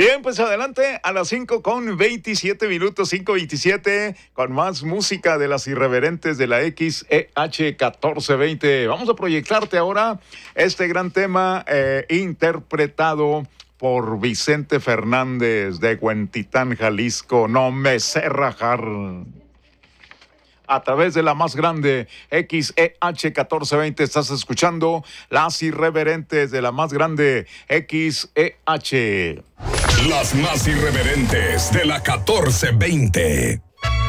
Bien, pues adelante a las 5:27, 5:27, con más música de las irreverentes de la XEH 1420. Vamos a proyectarte ahora este gran tema interpretado por Vicente Fernández de Huentitán, Jalisco. No me sé rajar. A través de la más grande XEH 1420 estás escuchando las irreverentes de la más grande XEH. Las más irreverentes de la 1420.